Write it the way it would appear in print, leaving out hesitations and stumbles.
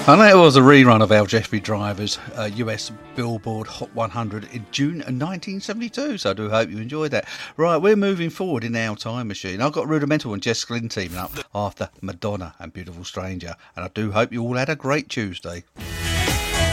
And that was a rerun of Al Jeffrey Driver's US Billboard Hot 100 in June 1972. So I do hope you enjoyed that. Right, we're moving forward in our time machine. I've got Rudimental and Jess Glynn teaming up after Madonna and Beautiful Stranger. And I do hope you all had a great Tuesday.